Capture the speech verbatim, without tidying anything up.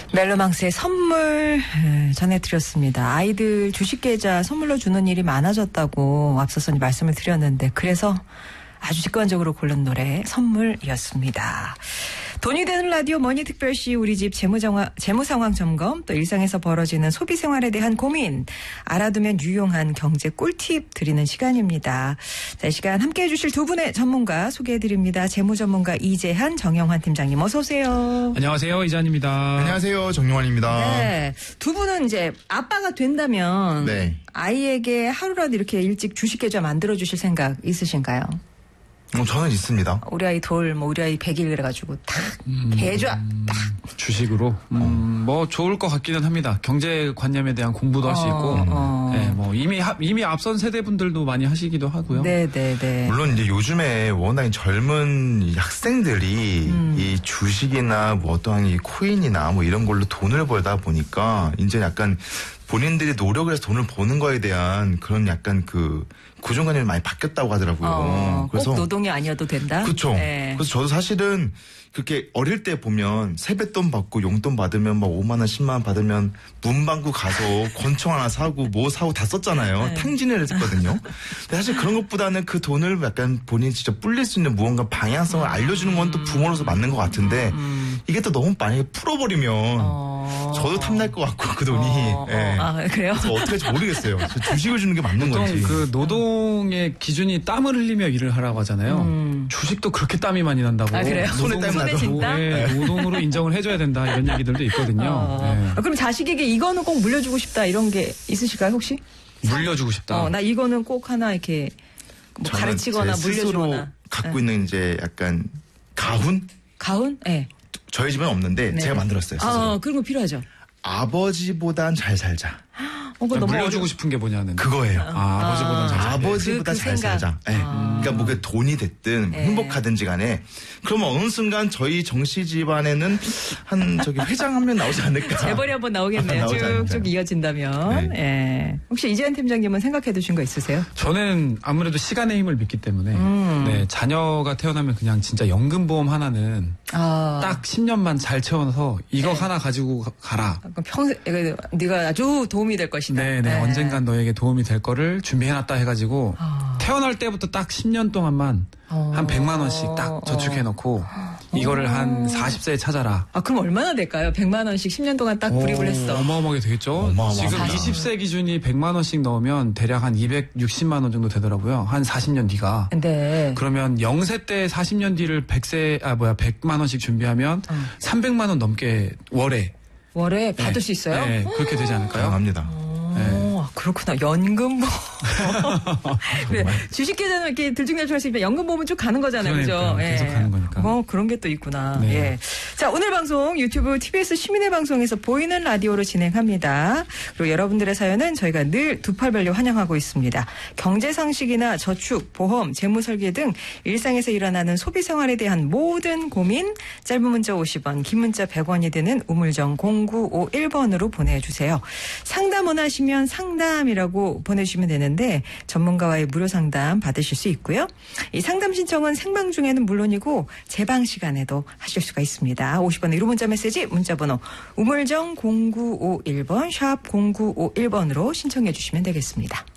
멜로망스의 선물 전해드렸습니다. 아이들 주식계좌 선물로 주는 일이 많아졌다고 앞서서 말씀을 드렸는데 그래서 아주 직관적으로 고른 노래 선물이었습니다. 돈이 되는 라디오 머니특별시 우리집 재무정화, 재무상황 점검 또 일상에서 벌어지는 소비생활에 대한 고민 알아두면 유용한 경제 꿀팁 드리는 시간입니다. 자, 이 시간 함께해 주실 두 분의 전문가 소개해드립니다. 재무전문가 이재한 정영환 팀장님 어서 오세요. 안녕하세요. 이재한입니다. 안녕하세요. 정영환입니다. 네, 두 분은 이제 아빠가 된다면 네. 아이에게 하루라도 이렇게 일찍 주식계좌 만들어주실 생각 있으신가요? 어, 저는 있습니다. 우리 아이 돌, 뭐 우리 아이 백일 그래가지고 탁 계좌 딱 주식으로 음, 어. 뭐 좋을 것 같기는 합니다. 경제관념에 대한 공부도 할 수 어, 있고, 어. 네, 뭐 이미 하, 이미 앞선 세대분들도 많이 하시기도 하고요. 네네네. 물론 이제 요즘에 워낙 젊은 이 학생들이 음. 이 주식이나 뭐 어떠한 이 코인이나 뭐 이런 걸로 돈을 벌다 보니까 이제 약간 본인들이 노력을 해서 돈을 버는 거에 대한 그런 약간 그 고정관념이 많이 바뀌었다고 하더라고요. 어, 그래서 꼭 노동이 아니어도 된다? 그렇죠. 네. 그래서 저도 사실은 그렇게 어릴 때 보면 세뱃돈 받고 용돈 받으면 막 오만 원, 십만 원 받으면 문방구 가서 권총 하나 사고 뭐 사고 다 썼잖아요. 네. 탕진을 했거든요. 근데 사실 그런 것보다는 그 돈을 약간 본인이 직접 불릴 수 있는 무언가 방향성을 알려주는 건 또 부모로서 맞는 것 같은데 음. 이게 또 너무 만약에 풀어버리면 어. 저도 탐날 것 같고 그 돈이. 어, 예. 어. 아, 그래요? 그래서 어떻게 할지 모르겠어요. 저 주식을 주는 게 맞는 보통 건지. 그 노동의 기준이 땀을 흘리며 일을 하라고 하잖아요. 음. 주식도 그렇게 땀이 많이 난다고. 아, 그래요? 손에 땀이 손에 나죠. 진땀? 네, 노동으로 인정을 해줘야 된다 이런 얘기들도 있거든요. 어. 네. 아, 그럼 자식에게 이거는 꼭 물려주고 싶다 이런 게 있으실까요 혹시? 물려주고 싶다. 어, 나 이거는 꼭 하나 이렇게 뭐 저는 가르치거나 제 스스로 물려주거나. 갖고 네. 있는 이제 약간 가훈? 가훈? 예. 네. 저희 집은 없는데 네. 제가 만들었어요. 스스로. 아, 그런 거 필요하죠. 아버지보단 잘 살자. 어, 그거 너무 물려주고 어려- 싶은 게 뭐냐는. 그거예요. 아, 아버지보다 잘 살게. 아버지보다 그- 그 잘 생각. 살자. 네. 아. 그러니까 뭐 그 돈이 됐든 네. 행복하든지 간에 그러면 어느 순간 저희 정씨 집안에는 한 저기 회장 한 명 나오지 않을까. 재벌이 한번 나오겠네요. 나오지 않을까요? 쭉쭉 이어진다면. 네. 예. 혹시 이재한 팀장님은 생각해 두신 거 있으세요? 저는 아무래도 시간의 힘을 믿기 때문에 음. 네, 자녀가 태어나면 그냥 진짜 연금보험 하나는 아. 딱 십 년만 잘 채워서 이거 네. 하나 가지고 가- 가라. 그럼 평생, 이거 네가 아주 도움이 될 것이다. 네네 네. 언젠간 너에게 도움이 될 거를 준비해놨다 해가지고 아. 태어날 때부터 딱 십 년 동안만 어. 한 백만 원씩 딱 저축해놓고 이거를 한 사십 세에 찾아라. 아, 그럼 얼마나 될까요? 백만 원씩 십 년 동안 딱 불입을 오, 했어. 어마어마하게 되겠죠. 어마어마하다. 지금 이십 세 기준이 백만 원씩 넣으면 대략 한 이백육십만 원 정도 되더라고요. 한 사십 년 뒤가. 네. 그러면 영 세 때 사십 년 뒤를 백 세, 아, 뭐야, 백만 원씩 준비하면 어. 삼백만 원 넘게 월에. 월에 받을 네. 수 있어요? 네, 그렇게 되지 않을까요? 가능합니다. 오, 아, 그렇구나. 연금 뭐. 그래, 주식계좌는 이렇게 들쭉날쭉할 수 있지만 연금보험은 쭉 가는 거잖아요. 그죠? 그러니까요. 계속 가는 거니까. 어, 그런 게 또 있구나. 네. 예. 자, 오늘 방송 유튜브 티비에스 시민의 방송에서 보이는 라디오로 진행합니다. 그리고 여러분들의 사연은 저희가 늘 두 팔 벌려 환영하고 있습니다. 경제 상식이나 저축, 보험, 재무 설계 등 일상에서 일어나는 소비 생활에 대한 모든 고민 짧은 문자 오십 원, 긴 문자 백 원이 드는 우물정 공구오일 번으로 보내주세요. 상담 원하시면 상담이라고 보내주시면 되는데 전문가와의 무료 상담 받으실 수 있고요. 이 상담 신청은 생방 중에는 물론이고 재방 시간에도 하실 수가 있습니다. 오십 번의 유료 문자 메시지 문자번호 우물정 공구오일 번 샵 공구오일 번으로 신청해 주시면 되겠습니다.